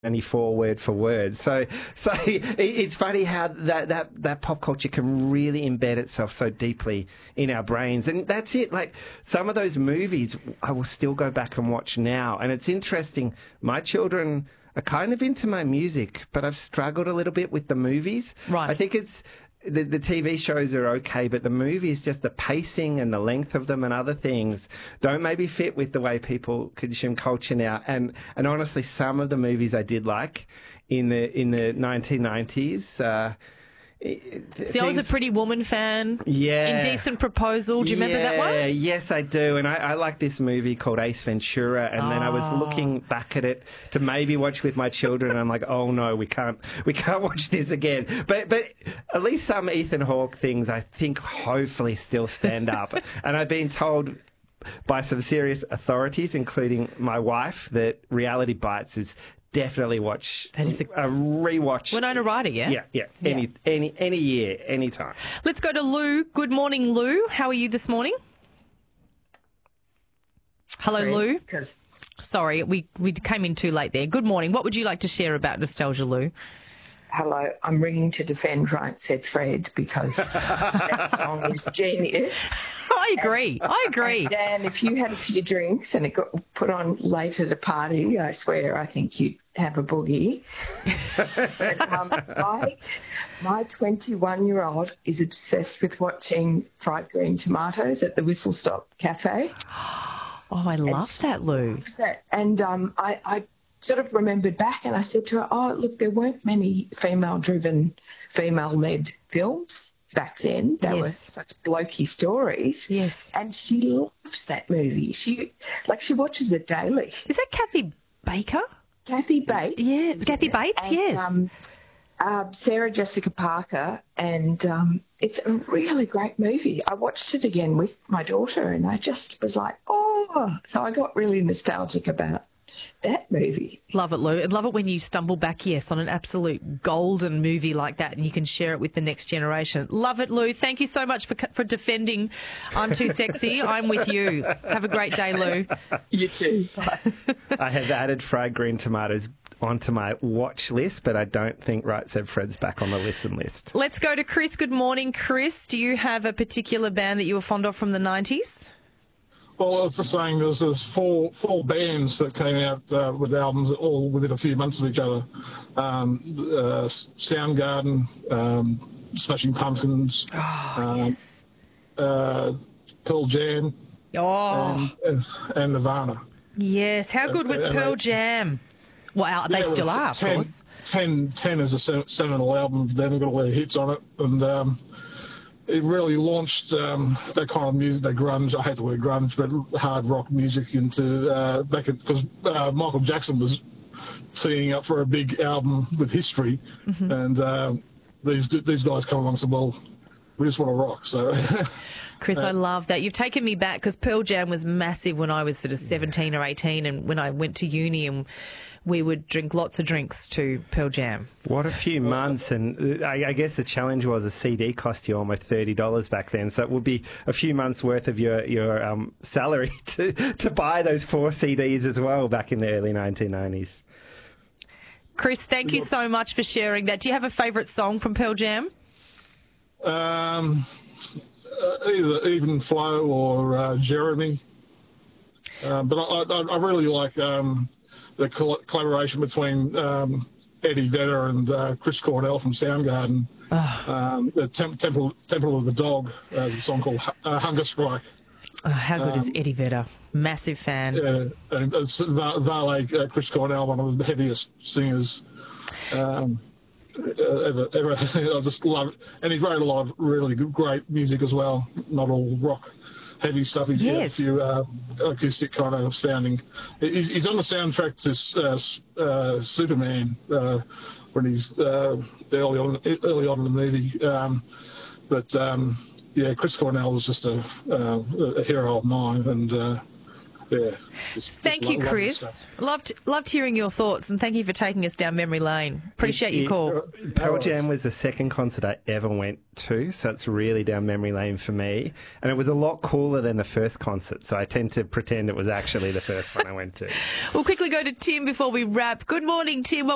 94 word for word. So it's funny how that pop culture can really embed itself so deeply in our brains. And that's it. Like, some of those movies I will still go back and watch now. And it's interesting. My children are kind of into my music, but I've struggled a little bit with the movies. Right. I think it's the TV shows are okay, but the movies, just the pacing and the length of them and other things don't maybe fit with the way people consume culture now. And honestly, some of the movies I did like in the 1990s. See, I was a Pretty Woman fan. Yeah. Indecent Proposal. Do you remember that one? Yes, I do. And I like this movie called Ace Ventura. And then I was looking back at it to maybe watch with my children. And I'm like, oh no, we can't watch this again. But at least some Ethan Hawke things I think hopefully still stand up. And I've been told by some serious authorities, including my wife, that Reality Bites is definitely watch. That is a rewatch. Winona Ryder, yeah? Yeah. Any year, any time. Let's go to Lou. Good morning, Lou. How are you this morning? Hello, Lou. Sorry, we came in too late there. Good morning. What would you like to share about nostalgia, Lou? Hello, I'm ringing to defend Right Said Fred because that song is genius. I agree. And Dan, if you had a few drinks and it got put on late at a party, I swear I think you'd have a boogie. But, my 21-year-old is obsessed with watching Fried Green Tomatoes at the Whistle Stop Cafe. Oh, I love that, Lou. And I sort of remembered back and I said to her, oh, look, there weren't many female-driven, female-led films back then. They were such blokey stories. Yes. And she loves that movie. She watches it daily. Is that Kathy Baker? Kathy Bates. Yeah, Kathy Bates, and, yes. Sarah Jessica Parker, and it's a really great movie. I watched it again with my daughter and I just was like, oh, so I got really nostalgic about that movie. Love it, Lou. And love it when you stumble back, on an absolute golden movie like that and you can share it with the next generation. Love it, Lou. Thank you so much for defending I'm Too Sexy. I'm with you. Have a great day, Lou. You too. Bye. I have added Fried Green Tomatoes onto my watch list, but I don't think Right Said Fred's back on the listen list. Let's go to Chris. Good morning, Chris. Do you have a particular band that you were fond of from the 90s? Well, it's the same. There's four bands that came out with albums all within a few months of each other. Soundgarden, Smashing Pumpkins, Yes. Pearl Jam, and Nirvana. Yes. How good was Pearl Jam? Well, they still are, of course. 10 is a seminal album. They've got a lot of hits on it, and it really launched that kind of music, that grunge. I hate the word grunge, but hard rock music into because Michael Jackson was teeing up for a big album with History, and these guys come along and said, "Well, we just want to rock." So. Chris, I love that. You've taken me back because Pearl Jam was massive when I was sort of 17 or 18 and when I went to uni and we would drink lots of drinks to Pearl Jam. What a few months. And I guess the challenge was a CD cost you almost $30 back then. So it would be a few months' worth of your salary to buy those 4 CDs as well back in the early 1990s. Chris, thank you so much for sharing that. Do you have a favourite song from Pearl Jam? Either Even Flow or Jeremy. But I really like the collaboration between Eddie Vedder and Chris Cornell from Soundgarden. The Temple of the Dog, there's a song called Hunger Strike. Oh, how good is Eddie Vedder? Massive fan. Yeah, and Valet, Chris Cornell, one of the heaviest singers ever. I just love it. And he's wrote a lot of really good, great music as well, not all rock heavy stuff. He's got a few acoustic kind of sounding. He's on the soundtrack to Superman when he's early on in the movie. But Chris Cornell was just a hero of mine, and thank you, Chris. Loved hearing your thoughts, and thank you for taking us down memory lane. Appreciate your call. Pearl Jam was the second concert I ever went to, so it's really down memory lane for me. And it was a lot cooler than the first concert, so I tend to pretend it was actually the first one I went to. We'll quickly go to Tim before we wrap. Good morning, Tim.